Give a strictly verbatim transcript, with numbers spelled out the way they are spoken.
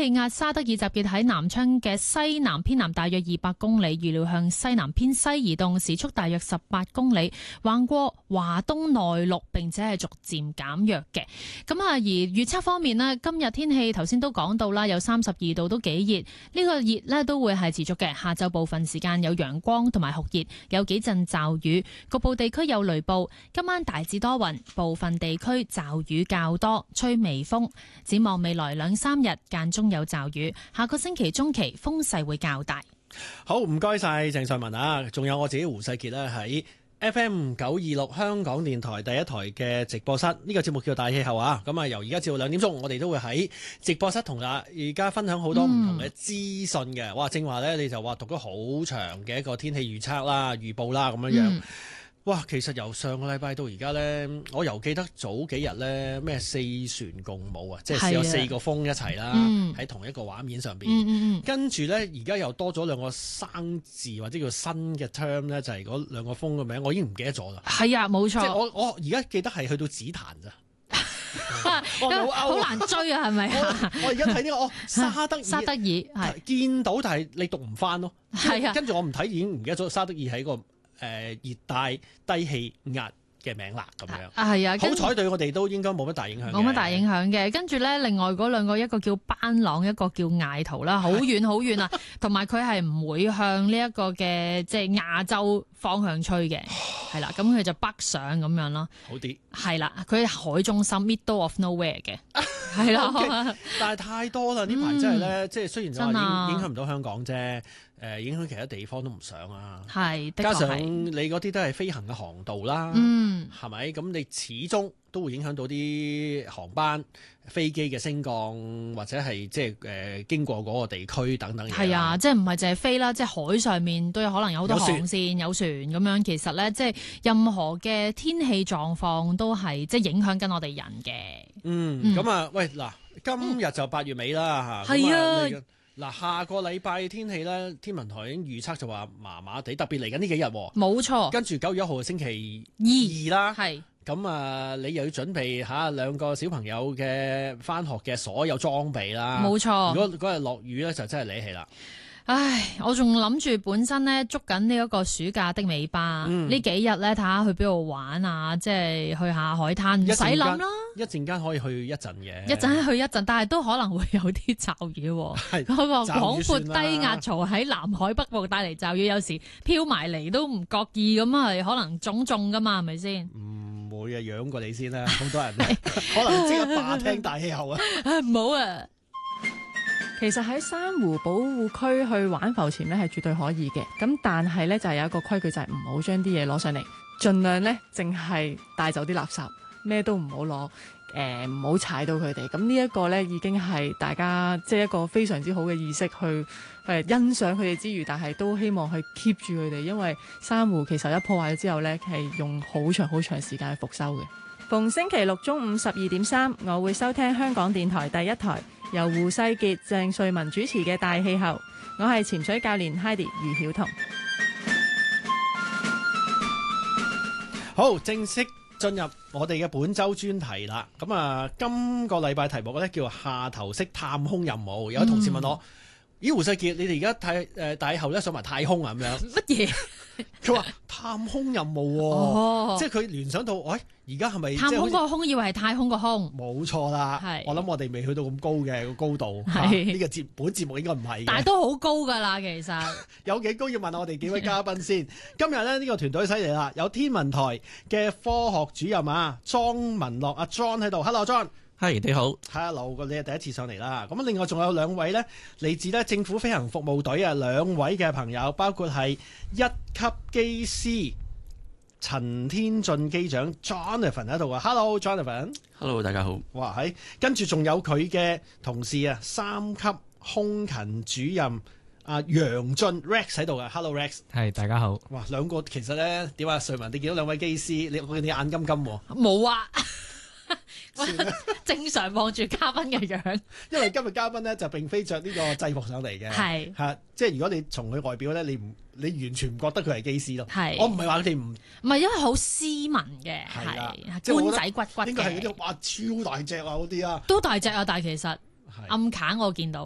氣壓沙德爾集結喺南昌嘅西南偏南大約二百公里，預料向西南偏西移動，時速大約十八公里，橫過華東內陸，並且係逐漸減弱嘅。咁啊，而預測方面呢，今日天氣頭先都講到啦，有三十二度，都幾熱。呢個熱呢都會係持續嘅，下晝部分時間有陽光同埋酷熱，有幾陣驟雨，局部地區有雷暴。今晚大致多雲，部分地區驟雨較多，吹微風。展望未來兩三日間中有驟雨，下個星期中期風勢會較大。 好，唔該晒鄭瑞文啊，仲有我自己胡世傑咧喺 F M 九二六香港電台第一台嘅直播室，呢、這個節目叫大氣候啊。咁啊，由而家至到兩點鐘，我哋都會喺直播室同啊而家分享好多唔同嘅資訊嘅。哇，正話咧你就話讀咗好長嘅一個天氣預測啦、預報啦咁樣樣。嗯哇，其實由上個禮拜到而家呢，我又記得早幾日呢咩四船共舞啊，即係有四個風一齊啦，喺、嗯、同一個畫面上邊。嗯嗯、跟住呢，而家又多咗兩個生字或者叫新嘅 term 呢，就係嗰兩個風嘅名，我已經唔記得咗啦。係啊，冇錯。即係我我而家記得係去到紫檀咋。我好難追啊，係咪啊？我而家睇呢個哦，沙德爾沙德爾係見到，但係你讀唔翻咯。係啊，跟住我唔睇已經唔記得咗沙德爾喺個。誒、呃、熱帶低氣壓嘅名啦，咁樣啊，係啊，好彩對我哋都應該冇乜大影響，冇乜大影響嘅。跟住咧，另外嗰兩個，一個叫班朗，一個叫艾圖啦，好遠好遠啊，同埋佢係唔會向呢一個嘅即係亞洲方向吹嘅，係啦，咁佢就北上咁樣咯，好啲，係啦，佢係海中心 middle of nowhere 嘅，係啦， okay, 但係太多啦，呢排真係咧，嗯、即係雖然就話影影響唔到香港啫。誒影響其他地方都唔想啊，係，加上你嗰啲都係飛行嘅航道啦，嗯，係咪？咁你始終都會影響到啲航班、飛機嘅升降，或者係即係誒經過嗰個地區等等嘢。係啊，即係唔係淨係飛啦，即係海上面都有可能有好多航線、有船咁樣。其實咧，即係任何嘅天氣狀況都係即係影響緊我哋人嘅。嗯，咁、嗯、啊，喂嗱，今日就八月尾啦嚇，係、嗯、啊。嗱，下個禮拜天氣咧，天文台已經預測就話麻麻地，特別嚟緊呢幾日。冇錯。跟住九月一號星期二啦，係。咁啊，你又要準備下兩個小朋友嘅返學嘅所有裝備啦。冇錯。如果嗰日落雨咧，就真係理氣啦。唉，我仲諗住本身咧捉緊呢一個暑假的尾巴，呢、嗯、幾日咧睇下去邊度玩啊，即係去下海灘，唔使諗啦。一陣間可以去一陣嘅，一陣去一陣，但係都可能會有啲驟雨。係嗰個廣闊低壓槽喺南海北部帶嚟驟雨，有時飄埋嚟都唔覺意咁啊，係可能種種噶嘛，係咪先？唔會啊，養過你先啦，好多人可能即刻霸聽大氣候啊！唔好啊！ 其實喺珊瑚保護區去玩浮潛咧係絕對可以嘅，咁但係咧就係有一個規矩，就係唔好將啲嘢攞上嚟，盡量咧淨係帶走啲垃圾，咩都唔好攞，誒唔好踩到佢哋。咁呢一個咧已經係大家即係一個非常之好嘅意識去誒欣賞佢哋之餘，但係都希望去 keep 住佢哋，因為珊瑚其實一破壞咗之後咧係用好長好長時間去復修嘅。逢星期六中午十二點三，我會收聽香港電台第一台，由胡世傑、鄭瑞文主持嘅大氣候。我係潛水教練 Heidi 余曉彤。 好，正式進入我哋嘅本周專題啦。咁啊，今個禮拜題目咧叫下頭式探空任務。有同事問我：咦、嗯，胡世傑，你哋而家太誒大氣候咧上埋太空啊？咁樣乜嘢？佢話探空任務、哦，哦、即係佢聯想到，喂、哎，而家係咪探空個空以為係太空個空？ 冇錯啦，我諗我哋未去到咁高嘅個高度，呢、啊這個節本節目應該唔係， 但係都好高噶啦，其實有幾高要問下我哋幾位嘉賓先。今日咧呢、這個團隊犀利啦，有天文台嘅科學主任啊，莊文樂阿 John 喺度 ，Hello John。 係你好 ，Hello，你係第一次上嚟啦。咁另外仲有兩位呢，嚟自咧政府飛行服務隊啊，兩位嘅朋友，包括係一級機師陳天俊機長 Jonathan 喺度啊。Hello Jonathan，Hello 大家好。 哇，喺跟住仲有佢嘅同事啊，三級空勤主任阿楊俊 Rex 喺度啊。Hello Rex， 係大家好。 哇，兩個其實呢，點啊？瑞文，你見到兩位機師，你我見你眼金金喎。 冇啊。正常望住嘉賓嘅樣， 因為今日嘉賓咧就並非着呢個制服上嚟嘅，係吓，即係如果你從佢外表咧，你唔你完全唔覺得佢係機師咯。係，我唔係話佢哋唔唔係，因為好斯文嘅，係官仔骨骨嘅，應該係嗰啲哇超大隻啊嗰啲啊，都大隻啊，但係其實暗砍我見到